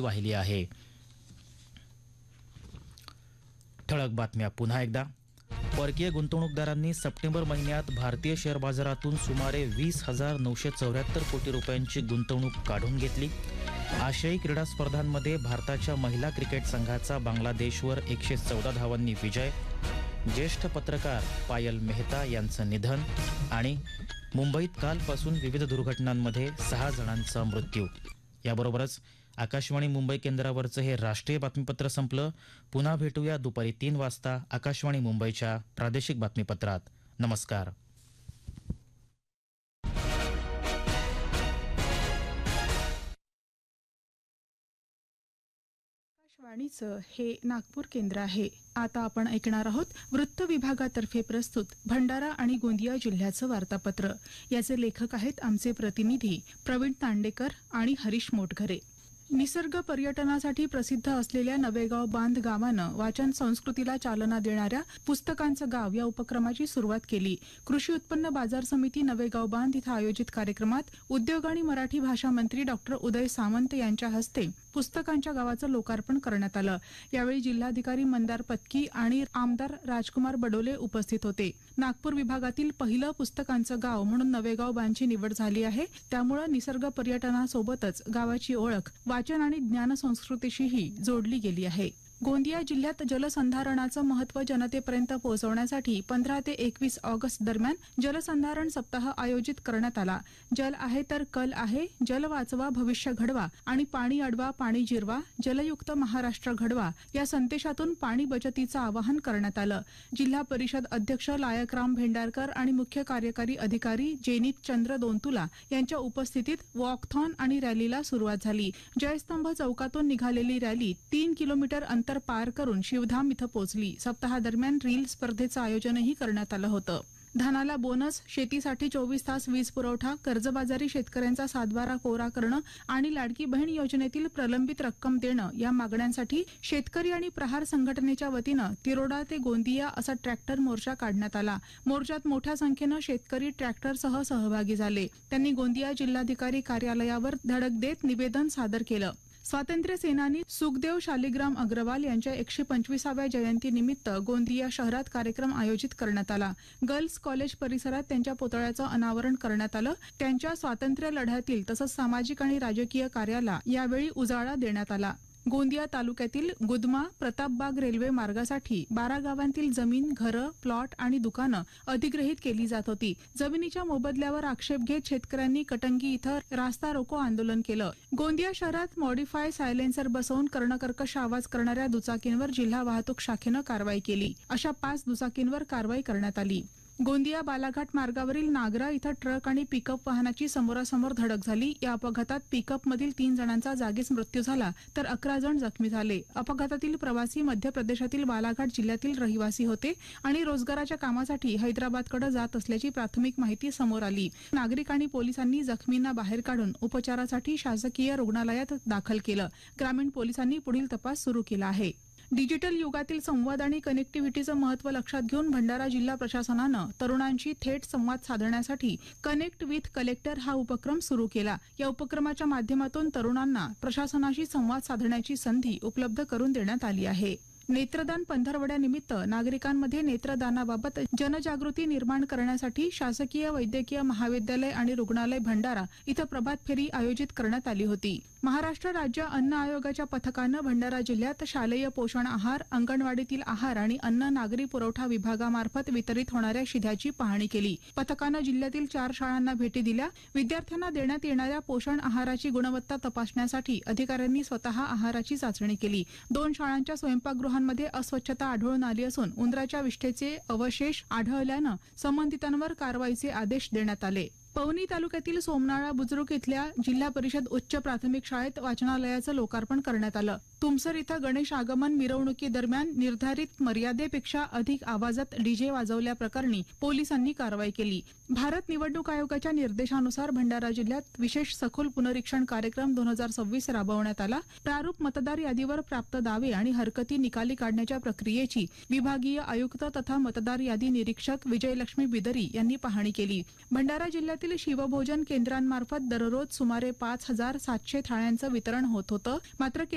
वाहिली आहे. ठळक बातम्या पुन्हा एकदा. परकीय गुंतवणूकदारांनी सप्टेंबर महिन्यात भारतीय शेअर बाजारातून सुमारे 20,974 कोटी रुपयांची गुंतवणूक काढून घेतली. आशियाई क्रीडा स्पर्धांमध्ये भारताच्या महिला क्रिकेट संघाचा बांगलादेशवर 114 धावांनी विजय. ज्येष्ठ पत्रकार पायल मेहता यांचं निधन. आणि मुंबईत कालपासून विविध दुर्घटनांमध्ये 6 जणांचा मृत्यू. याबरोबरच आकाशवाणी मुंबई केंद्रावरचं हे राष्ट्रीय बातमीपत्र संपलं. पुन्हा भेटूया दुपारी 3 वाजता आकाशवाणी मुंबईच्या प्रादेशिक बातमीपत्रात. नमस्कार. आकाशवाणीचं हे नागपूर केंद्र आहे. आता आपण ऐकणार आहोत वृत्त विभागातर्फे प्रस्तुत भंडारा आणि गोंदिया जिल्ह्याचं वार्तापत्र. याचे लेखक आहेत आमचे प्रतिनिधी प्रवीण तांडेकर आणि हरीश मोटघरे. निसर्ग पर्यटनासाठी प्रसिद्ध असलेल्या नवेगाव बांध गावानं वाचन संस्कृतीला चालना देणाऱ्या पुस्तकांचं गाव या उपक्रमाची सुरुवात केली. कृषी उत्पन्न बाजार समिती नवेगाव बांध इथं आयोजित कार्यक्रमात उद्योग आणि मराठी भाषा मंत्री डॉक्टर उदय सामंत यांच्या हस्ते पुस्तकांच्या गावाचं लोकार्पण करण्यात आलं. यावेळी जिल्हाधिकारी मंदार पत्की आणि आमदार राजकुमार बडोले उपस्थित होते. नागपूर विभागातील पहिलं पुस्तकांचं गाव म्हणून नवेगाव बांधची निवड झाली आहे. त्यामुळे निसर्ग पर्यटनासोबतच गावाची ओळख वाचन आणि ज्ञान संस्कृतीशीही जोडली गेली आहे. गोंदिया जिल्ह्यात जलसंधारणाचं महत्त्व जनतेपर्यंत पोहोचवण्यासाठी 15 ते 21 ऑगस्ट दरम्यान जलसंधारण सप्ताह आयोजित करण्यात आला. जल आहे तर कल आहे, जल वाचवा भविष्य घडवा आणि पाणी अडवा पाणी जिरवा, जलयुक्त महाराष्ट्र घडवा या संदेशातून पाणी बचतीचं आवाहन करण्यात आलं. जिल्हा परिषद अध्यक्ष लायकराम भेंडारकर आणि मुख्य कार्यकारी अधिकारी जेनित चंद्र दोंतुला यांच्या उपस्थितीत वॉकथॉन आणि रॅलीला सुरुवात झाली. जयस्तंभ चौकातून निघालेली रॅली 3 किलोमीटर अंतर पार करून शिवधाम इथं पोहोचली. सप्ताहादरम्यान रील स्पर्धेचं आयोजनही करण्यात आलं होतं. धानाला बोनस, शेतीसाठी 24 तास वीज पुरवठा, कर्जबाजारी शेतकऱ्यांचा 7/12 कोरा करणं आणि लाडकी बहीण योजनेतील प्रलंबित रक्कम देणं या मागण्यांसाठी शेतकरी आणि प्रहार संघटनेच्या वतीनं तिरोडा ते गोंदिया असा ट्रॅक्टर मोर्चा काढण्यात आला. मोर्चात मोठ्या संख्येनं शेतकरी ट्रॅक्टरसह सहभागी झाले. त्यांनी गोंदिया जिल्हाधिकारी कार्यालयावर धडक देत निवेदन सादर केलं. स्वातंत्र्य सेनानी सुखदेव शालिग्राम अग्रवाल यांच्या 125व्या जयंतीनिमित्त गोंदिया शहरात कार्यक्रम आयोजित करण्यात आला. गर्ल्स कॉलेज परिसरात त्यांच्या पुतळ्याचं अनावरण करण्यात आलं. त्यांच्या स्वातंत्र्य लढ्यातील तसंच सामाजिक आणि राजकीय कार्याला यावेळी उजाळा देण्यात आला. गोंदिया तालुक्यातील गुदमा प्रतापबाग रेल्वे मार्गासाठी 12 गावांतील जमीन, घरं, प्लॉट आणि दुकानं अधिग्रहित केली जात होती. जमिनीच्या मोबदल्यावर आक्षेप घेत शेतकऱ्यांनी कटंगी इथं रास्ता रोको आंदोलन केलं. गोंदिया शहरात मॉडिफाय सायलेन्सर बसवून कर्णकर्कश आवाज करणाऱ्या दुचाकींवर जिल्हा वाहतूक शाखेनं कारवाई केली. अशा 5 दुचाकींवर कारवाई करण्यात आली. गोंदिया बालाघाट मार्गावरील नागरा इथं ट्रक आणि पिकअप वाहनाची समोरासमोर धडक झाली. या अपघातात पिकअपमधील 3 जणांचा जागीच मृत्यू झाला तर 11 जण जखमी झाले. अपघातातील प्रवासी मध्य प्रदेशातील बालाघाट जिल्ह्यातील रहिवासी होते आणि रोजगाराच्या कामासाठी हैदराबादकडे जात असल्याची प्राथमिक माहिती समोर आली. नागरिक आणि पोलिसांनी जखमींना बाहेर काढून उपचारासाठी शासकीय रुग्णालयात दाखल केलं. ग्रामीण पोलिसांनी पुढील तपास सुरू केला आहे. डिजिटल युगातील संवाद आणि कनेक्टिव्हिटीचं महत्त्व लक्षात घेऊन भंडारा जिल्हा प्रशासनानं तरुणांशी थेट संवाद साधण्यासाठी कनेक्ट विथ कलेक्टर हा उपक्रम सुरू केला. या उपक्रमाच्या माध्यमातून तरुणांना प्रशासनाशी संवाद साधण्याची संधी उपलब्ध करून देण्यात आली आहे. नेत्रदान पंधरवड्यानिमित्त नागरिकांमध्ये नेत्रदानाबाबत जनजागृती निर्माण करण्यासाठी शासकीय वैद्यकीय महाविद्यालय आणि रुग्णालय भंडारा इथं प्रभात फेरी आयोजित करण्यात आली होती. महाराष्ट्र राज्य अन्न आयोगाच्या पथकानं भंडारा जिल्ह्यात शालेय पोषण आहार, अंगणवाडीतील आहार आणि अन्न नागरी पुरवठा विभागामार्फत वितरित होणाऱ्या शिध्याची पाहणी केली. पथकानं जिल्ह्यातील 4 शाळांना भेटी दिल्या. विद्यार्थ्यांना देण्यात येणाऱ्या पोषण आहाराची गुणवत्ता तपासण्यासाठी अधिकाऱ्यांनी स्वतः आहाराची चाचणी केली. 2 शाळांच्या स्वयंपाकगृहांमध्ये अस्वच्छता आढळून आली असून उंदराच्या विष्ठेचे अवशेष आढळल्यानं संबंधितांवर कारवाईचे आदेश देण्यात आले. पवनी तालुक्यातील सोमनाळा बुद्रुक इथल्या जिल्हा परिषद उच्च प्राथमिक शाळेत वाचनालयाचं लोकार्पण करण्यात आलं. तुमसर इथं गणेश आगमन मिरवणुकीदरम्यान निर्धारित मर्यादेपेक्षा अधिक आवाजात डीजे वाजवल्याप्रकरणी पोलिसांनी कारवाई केली. भारत निवडणूक आयोगाच्या निर्देशानुसार भंडारा जिल्ह्यात विशेष सखोल पुनरीक्षण कार्यक्रम 2026 राबवण्यात आला. प्रारूप मतदार यादीवर प्राप्त दावे आणि हरकती निकाली काढण्याच्या प्रक्रियेची विभागीय आयुक्त तथा मतदार यादी निरीक्षक विजयलक्ष्मी बिदरी यांनी पाहणी केली. भंडारा जिल्ह्यातील शिवभोजन केंद्रांमार्फत दररोज सुमारे 5,700 थाळ्यांचं वितरण होत होतं. मात्र